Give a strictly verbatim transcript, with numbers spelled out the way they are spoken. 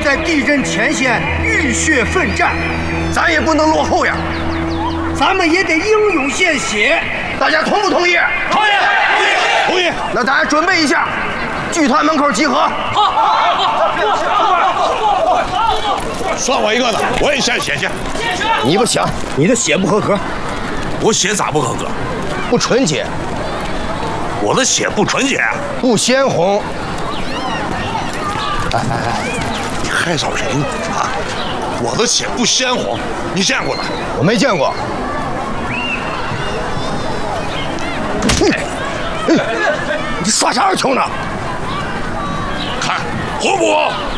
在敌人前线浴血奋战， 咱也不能落后呀！ 咱们也得英勇献血。 大家同不同意？ 同意， 同意。那大家准备一下，剧团门口集合。 好，好， 算我一个的，我也献血去。 你不行，你的血不合格。 我血咋不合格？ 不纯洁。 我的血不纯洁， 不鲜红。 哎哎哎，你害臊谁呢？啊，我的血不鲜红，你见过的？ 我没见过。嗯，你耍啥球呢？ 看活不活？